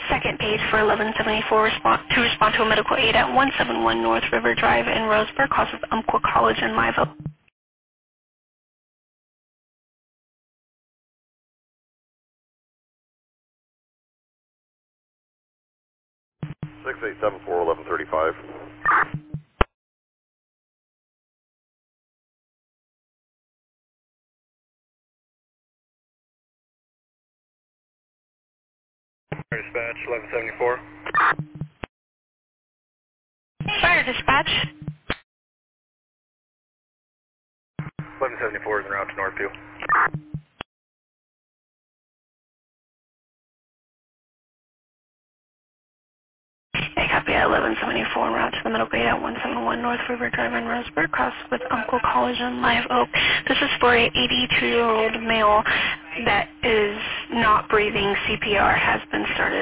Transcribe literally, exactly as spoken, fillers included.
second page for eleven seventy-four respond, to respond to a medical aid at one seventy-one North River Drive in Roseburg, cause of Umpqua College and Live Oak. six eight seven four, eleven thirty-five. Dispatch, eleven seventy-four. Fire dispatch. eleven seventy-four is en route to Northview. I copy at eleven seventy-four en route to the medical aid at one seventy-one North River Drive in Roseburg, cross with Umpqua College and Live Oak. This is for a eighty-two-year-old male that is not breathing. C P R has been started.